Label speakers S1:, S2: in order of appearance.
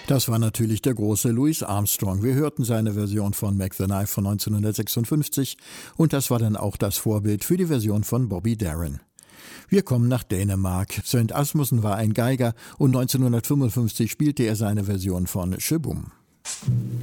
S1: Das war natürlich der große Louis Armstrong. Wir hörten seine Version von Mac the Knife von 1956 und das war dann auch das Vorbild für die Version von Bobby Darin. Wir kommen nach Dänemark. Svend Asmussen war ein Geiger und 1955 spielte er seine Version von Shaboom.